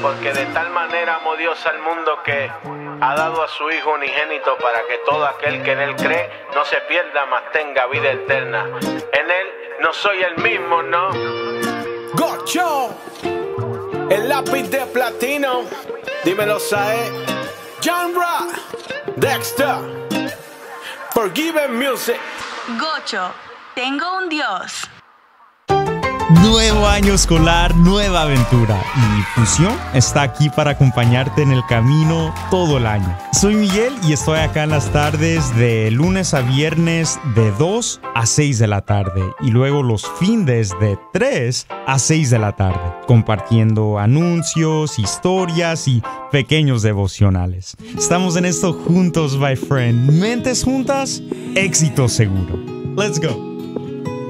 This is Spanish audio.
porque de tal manera amó Dios al mundo que ha dado a su Hijo unigénito para que todo aquel que en Él cree no se pierda, mas tenga vida eterna. En Él no soy el mismo, ¿no? Gocho, el lápiz de platino, dímelo, Sae, John Ra, Dexter, Forgiven Music. Gocho, tengo un Dios. Nuevo año escolar, nueva aventura y Fusión está aquí para acompañarte en el camino todo el año. Soy Miguel y estoy acá en las tardes de lunes a viernes de 2 a 6 de la tarde y luego los fines de 3 a 6 de la tarde, compartiendo anuncios, historias y pequeños devocionales. Estamos en esto juntos, my friend. Mentes juntas, éxito seguro. Let's go.